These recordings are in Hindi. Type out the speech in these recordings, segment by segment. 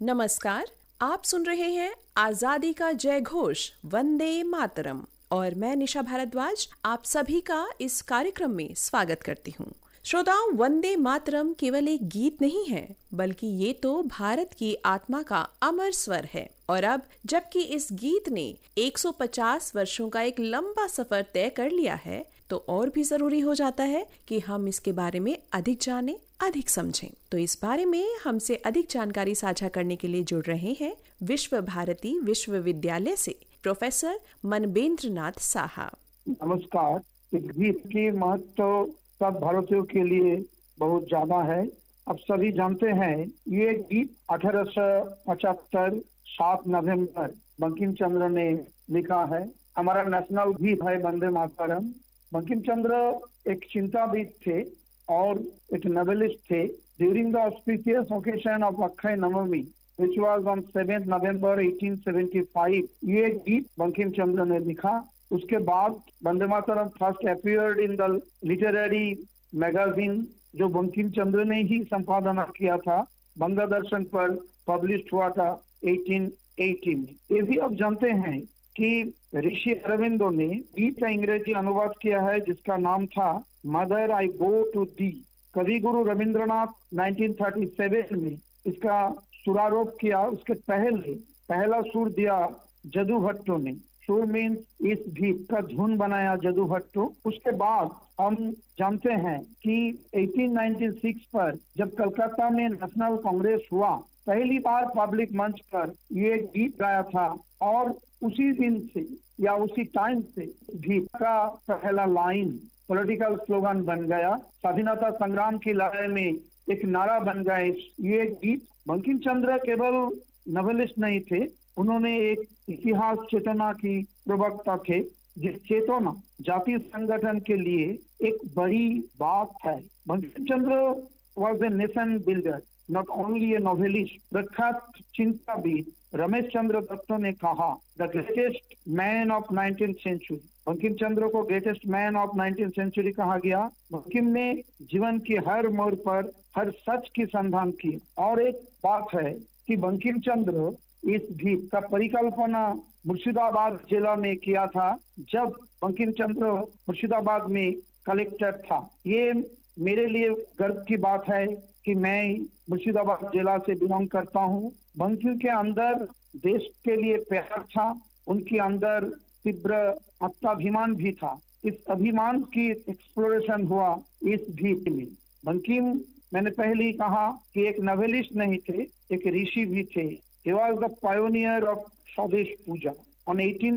नमस्कार। आप सुन रहे हैं आजादी का जय घोष वंदे मातरम और मैं निशा भारद्वाज आप सभी का इस कार्यक्रम में स्वागत करती हूँ। श्रोताओं, वंदे मातरम केवल एक गीत नहीं है, बल्कि ये तो भारत की आत्मा का अमर स्वर है। और अब जबकि इस गीत ने 150 वर्षों का एक लंबा सफर तय कर लिया है, तो और भी जरूरी हो जाता है कि हम इसके बारे में अधिक जानें, अधिक समझें। तो इस बारे में हमसे अधिक जानकारी साझा करने के लिए जुड़ रहे हैं विश्व भारती विश्वविद्यालय से प्रोफेसर मनबेंद्र नाथ साहा। नमस्कार। इस गीत की महत्व सब भारतीयों के लिए बहुत ज्यादा है। अब सभी जानते हैं ये गीत 1875 7 नवंबर बंकिम चंद्र ने लिखा है। हमारा नेशनल गीत है वंदे मातरम। बंकिम चंद्र एक चिंताविद थे और एक नॉवेलिस्ट थे। During the auspicious occasion of Akshay Navami which was on 7th November 1875 ये गीत बंकिम चंद्र ने लिखा। उसके बाद Vande Mataram first appeared in the literary magazine जो बंकिम चंद्र ने ही संपादना किया था, बंगा दर्शन पर पब्लिश हुआ था 1880 में। ये भी अब जानते हैं कि ऋषि अरविंदो ने गीत का अंग्रेजी अनुवाद किया है जिसका नाम था mother I go to the. कवि गुरु रविंद्रनाथ 1937 में इसका सुरारोप किया। उसके पहला सुर दिया जदू भट्टो ने। सुर मीन्स इस गीत का धुन बनाया जदू भट्टो। उसके बाद हम जानते हैं कि 1896 पर जब कलकत्ता में नेशनल कांग्रेस हुआ, पहली बार पब्लिक मंच पर ये गीत गाया था और उसी दिन से या उसी टाइम से गीत का पहला लाइन पॉलिटिकल स्लोगन बन गया। स्वाधीनता संग्राम की लड़ाई में एक नारा बन गए ये गीत। बंकिम चंद्र केवल नॉवेलिस्ट नहीं थे, उन्होंने एक इतिहास चेतना की प्रवक्ता थे, जिस चेतना जातीय संगठन के लिए एक बड़ी बात है। Bankim Chandra was a nation builder, not only A novelist. प्रख्यात चिंताविद रमेश चंद्र दत्त ने कहा the greatest man of 19th century. Bankim Chandra को greatest man of 19th century कहा गया। बंकिम ने जीवन के हर मोड़ पर हर सच की संधान की। और एक बात है कि बंकिम चंद्र इस गीत का परिकल्पना मुर्शिदाबाद जिला में किया था जब बंकिम चंद्र मुर्शिदाबाद में कलेक्टर था। ये मेरे लिए गर्व की बात है कि मैं मुर्शिदाबाद जिला से बिलोंग करता हूँ। बंकिम के अंदर देश के लिए प्यार था, उनके अंदर तीव्र आत्माभिमान भी था। इस अभिमान की एक्सप्लोरेशन हुआ इस गीत में। बंकिम, मैंने पहले ही कहा कि एक नॉवेलिस्ट नहीं थे, एक ऋषि भी थे। He was the pioneer of स्वदेश पूजा। On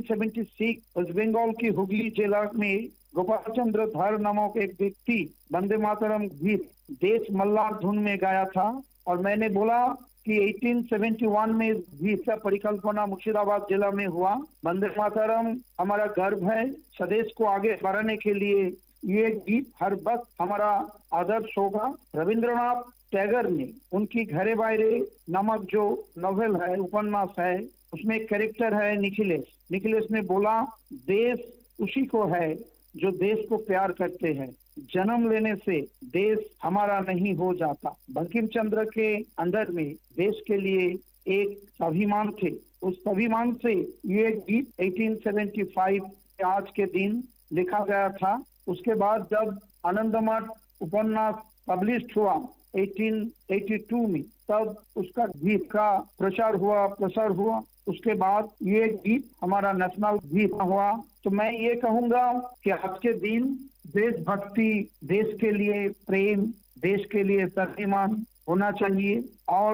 1876 वेस्ट बंगाल की हुगली जिला में गोपाल चंद्र धर नामक एक व्यक्ति वंदे मातरम गीत देश मल्लार धुन में गाया था। और मैंने बोला कि 1871 में इस गीत का परिकल्पना मुर्शिदाबाद जिला में हुआ। वंदे मातरम हमारा गर्व है। स्वदेश को आगे बढ़ाने के लिए ये गीत हर वक्त हमारा आदर्श होगा। रविंद्रनाथ टैगोर ने उनकी घरे बायरे नामक जो नॉवेल है, उपन्यास है, उसमें एक कैरेक्टर है निखिलेश। निखिलेश ने बोला देश उसी को है जो देश को प्यार करते हैं, जन्म लेने से देश हमारा नहीं हो जाता। बंकिम चंद्र के अंदर में देश के लिए एक स्वाभिमान थे। उस स्वाभिमान से ये गीत 1875 के आज के दिन लिखा गया था। उसके बाद जब आनंदमठ उपन्यास पब्लिश हुआ 1882 में, तब उसका गीत का प्रसार हुआ। उसके बाद ये गीत हमारा नेशनल गीत हुआ। तो मैं ये कहूंगा कि आज के दिन देशभक्ति, देश के लिए प्रेम, देश के लिए स्वाभिमान होना चाहिए। और